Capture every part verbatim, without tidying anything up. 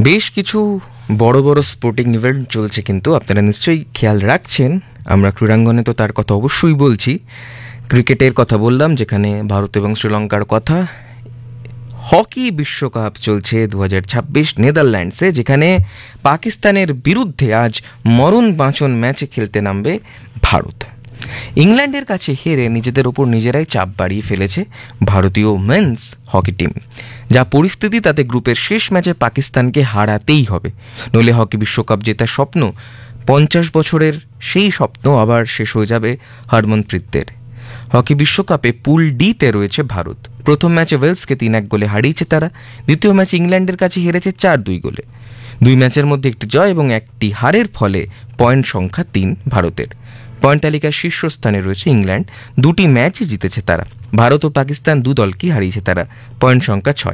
বেশ কিছু বড় বড় স্পোর্টিং ইভেন্ট চলছে, কিন্তু আপনারা নিশ্চয়ই খেয়াল রাখছেন। আমরা ক্রীড়াঙ্গনে তো তার কথা অবশ্যই বলছি। ক্রিকেটের কথা বললাম, যেখানে ভারত এবং শ্রীলঙ্কার কথা। হকি বিশ্বকাপ চলছে দু হাজার ছাব্বিশ নেদারল্যান্ডসে, যেখানে পাকিস্তানের বিরুদ্ধে আজ মরণ বাঁচন ম্যাচে খেলতে নামবে ভারত। ইংল্যান্ডের কাছে হেরে নিজেদের ওপর নিজেরাই চাপ বাড়িয়ে ফেলেছে ভারতীয় মেন্স হকি টিম। যা পরিস্থিতি, তাতে গ্রুপের শেষ ম্যাচে পাকিস্তানকে হারাতেই হবে, নইলে হকি বিশ্বকাপ জেতার স্বপ্ন, পঞ্চাশ বছরের সেই স্বপ্ন আবার শেষ হয়ে যাবে হরমনপ্রীতদের। হকি বিশ্বকাপে পুল ডিতে রয়েছে ভারত। প্রথম ম্যাচে ওয়েলসকে তিন এক গোলে হারিয়েছে তারা। দ্বিতীয় ম্যাচে ইংল্যান্ডের কাছে হেরেছে চার দুই গোলে। দুই ম্যাচের মধ্যে একটি জয় এবং একটি হারের ফলে পয়েন্ট সংখ্যা তিন ভারতের। পয়েন্ট তালিকার শীর্ষস্থানে রয়েছে ইংল্যান্ড, দুটি ম্যাচই জিতেছে তারা। ভারত ও পাকিস্তান দু দলকেই হারিয়েছে তারা, পয়েন্ট সংখ্যা ছয়।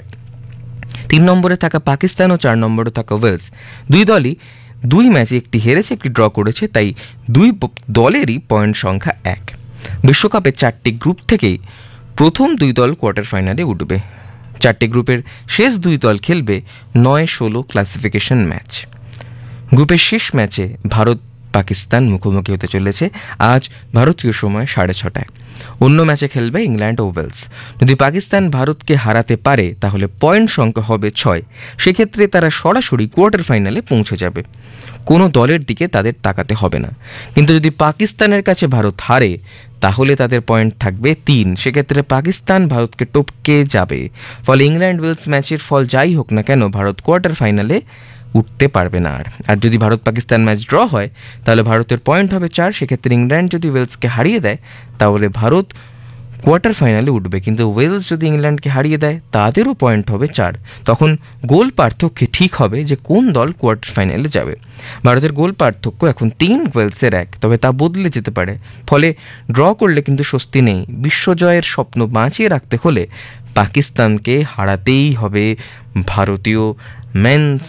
তিন নম্বরে থাকা পাকিস্তান ও চার নম্বরে থাকা ওয়েলস, দুই দলই দুই ম্যাচে একটি হেরেছে, একটি ড্র করেছে, তাই দুই দলেরই পয়েন্ট সংখ্যা এক। বিশ্বকাপের চারটি গ্রুপ থেকেই প্রথম দুই দল কোয়ার্টার ফাইনালে উঠবে। চারটি গ্রুপের শেষ দুই দল খেলবে নয় ষোলো ক্লাসিফিকেশন ম্যাচ। গ্রুপের শেষ ম্যাচে ভারত পাকিস্তান মুখোমুখি হতে চলেছে আজ ভারতীয় সময় সাড়ে ছটায়। অন্য ম্যাচে খেলবে ইংল্যান্ড ও ওয়েলস। যদি পাকিস্তান ভারতকে হারাতে পারে তাহলে পয়েন্ট সংখ্যা হবে ছয়। সেক্ষেত্রে তারা সরাসরি কোয়ার্টার ফাইনালে পৌঁছে যাবে, কোনো দলের দিকে তাদের তাকাতে হবে না। কিন্তু যদি পাকিস্তানের কাছে ভারত হারে তাহলে তাদের পয়েন্ট থাকবে তিন। সেক্ষেত্রে পাকিস্তান ভারতকে টপকে যাবে। ফলে ইংল্যান্ড ওয়েলস ম্যাচের ফল যাই হোক না কেন, ভারত কোয়ার্টার ফাইনালে উঠতে পারবে না। আর আর যদি ভারত পাকিস্তান ম্যাচ ড্র হয় তাহলে ভারতের পয়েন্ট হবে চার। সেক্ষেত্রে ইংল্যান্ড যদি ওয়েলসকে হারিয়ে দেয় তাহলে ভারত কোয়ার্টার ফাইনালে উঠবে, কিন্তু ওয়েলস যদি ইংল্যান্ডকে হারিয়ে দেয় তাদেরও পয়েন্ট হবে চার। তখন গোল পার্থক্যে ঠিক হবে যে কোন দল কোয়ার্টার ফাইনালে যাবে। ভারতের গোল পার্থক্য এখন তিন, ওয়েলসের এক, তবে তা বদলে যেতে পারে। ফলে ড্র করলে কিন্তু স্বস্তি নেই। বিশ্বজয়ের স্বপ্ন বাঁচিয়ে রাখতে হলে পাকিস্তানকে হারাতেই হবে ভারতীয় মেন্স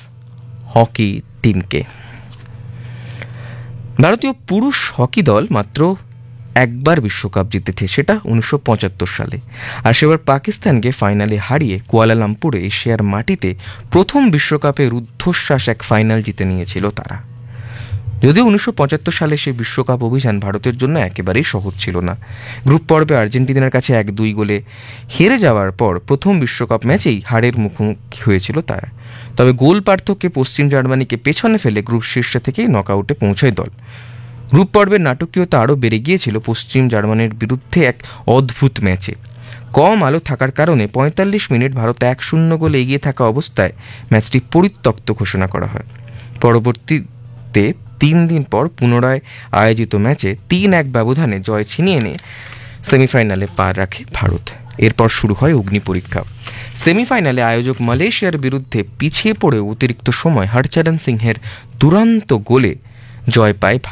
হকি টিমকে। ভারতীয় পুরুষ হকি দল মাত্র একবার বিশ্বকাপ জিতেছে, সেটা উনিশশো পঁচাত্তর সালে। আর সেবার পাকিস্তানকে ফাইনালে হারিয়ে কুয়ালালামপুরে এশিয়ার মাটিতে প্রথম বিশ্বকাপে রুদ্ধশ্বাস এক ফাইনাল জিতে নিয়েছিল তারা। যদিও উনিশশো পঁচাত্তর সালে সেই বিশ্বকাপ অভিযান ভারতের জন্য একেবারেই সহজ ছিল না। গ্রুপ পর্বে আর্জেন্টিনার কাছে এক দুই গোলে হেরে যাওয়ার পর প্রথম বিশ্বকাপ ম্যাচেই হারের মুখোমুখি হয়েছিল তারা। তবে গোল পার্থক্যে পশ্চিম জার্মানিকে পেছনে ফেলে গ্রুপ শীর্ষে থেকেই নকআউটে পৌঁছয় দল। গ্রুপ পর্বের নাটকীয়তা আরও বেড়ে গিয়েছিল পশ্চিম জার্মানির বিরুদ্ধে এক অদ্ভুত ম্যাচে। কম আলো থাকার কারণে পঁয়তাল্লিশ মিনিট ভারত এক শূন্য গোলে এগিয়ে থাকা অবস্থায় ম্যাচটি পরিত্যক্ত ঘোষণা করা হয়। পরবর্তীতে তিন দিন পর পুনরায় আয়োজিত ম্যাচে তিন এক ব্যবধানে জয় ছিনিয়ে নিয়ে সেমিফাইনালে পা রাখে ভারত। এরপর শুরু হয় অগ্নি পরীক্ষা। সেমিফাইনালে আয়োজক মালয়েশিয়ার বিরুদ্ধে পিছিয়ে পড়ে অতিরিক্ত সময় হরচরণ সিংহের দুরন্ত গোলে জয় পায়